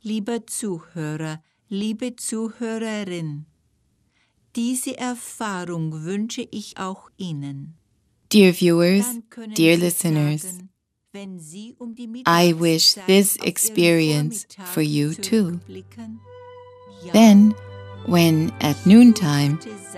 Lieber Zuhörer, liebe Zuhörerin, diese Erfahrung wünsche ich auch Ihnen. Dear viewers, Dann können dear Sie listeners, sagen, wenn Sie die I wish Mittagszeit this auf Ihren experience Vormittag for you too. zurückblicken, ja, Then, when at noontime